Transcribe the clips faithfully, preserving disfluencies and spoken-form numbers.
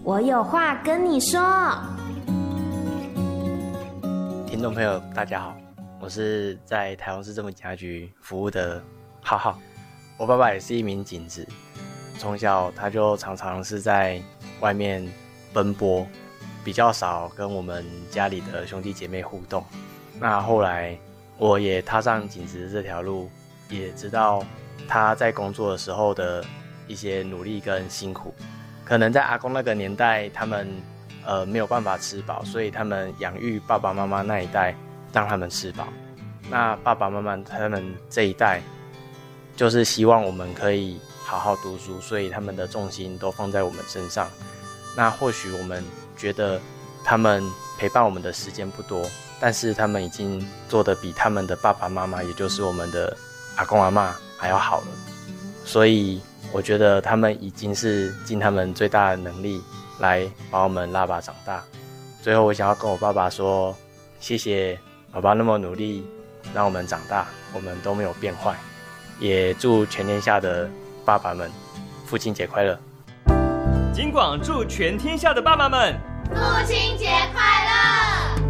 我有话跟你说。 听众朋友大家好，我是在台中市政府警察局服务的浩浩。我爸爸也是一名警职，从小他就常常是在外面奔波，比较少跟我们家里的兄弟姐妹互动。那后来我也踏上警职这条路，也知道他在工作的时候的一些努力跟辛苦。可能在阿公那个年代，他们呃没有办法吃饱，所以他们养育爸爸妈妈那一代，让他们吃饱。那爸爸妈妈他们这一代，就是希望我们可以好好读书，所以他们的重心都放在我们身上。那或许我们觉得他们陪伴我们的时间不多，但是他们已经做得比他们的爸爸妈妈，也就是我们的阿公阿嬷还要好了。所以我觉得他们已经是尽他们最大的能力来把我们拉拔长大。最后我想要跟我爸爸说，谢谢爸爸那么努力让我们长大，我们都没有变坏。也祝全天下的爸爸们父亲节快乐。 警广祝全天下的爸爸们父亲节快乐！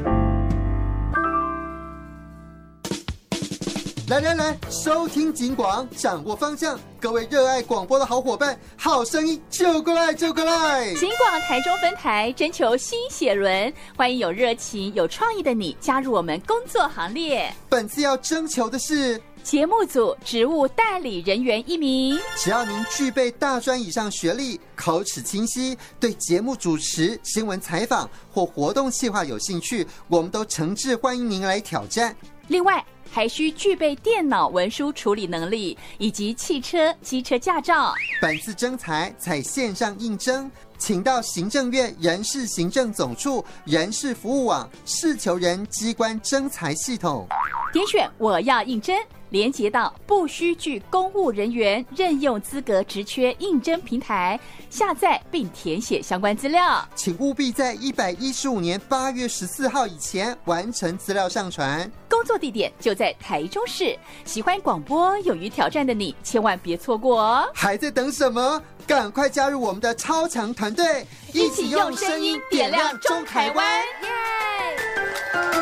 来来来，收听警广，掌握方向。各位热爱广播的好伙伴，好声音就过来就过来！ 警广台中分台征求新血轮，欢迎有热情、有创意的你加入我们工作行列。 本次要征求的是节目组职务代理人员一名， 只要您具备大专以上学历，口齿清晰，对节目主持、新闻采访或活动企划有兴趣，我们都诚挚欢迎您来挑战。 另外还需具备电脑文书处理能力以及汽车、机车驾照。 本次征才采线上应征，请到行政院人事行政总处人事服务网事求人机关征才系统， 点选我要应征，连接到不需具公务人员任用资格职缺应征平台，下载并填写相关资料。 请务必在一百一十五年八月十四号以前完成资料上传。 工作地点就在台中市。喜欢广播、勇于挑战的你，千万别错过哦！ 还在等什么？赶快加入我们的超强团队， 一起用声音点亮中台湾！